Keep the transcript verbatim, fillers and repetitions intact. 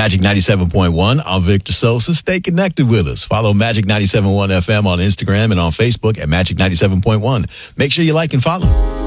Magic ninety-seven point one. I'm Victor Sosa. Stay connected with us. Follow Magic ninety-seven point one F M on Instagram and on Facebook at Magic ninety-seven point one. Make sure you like and follow.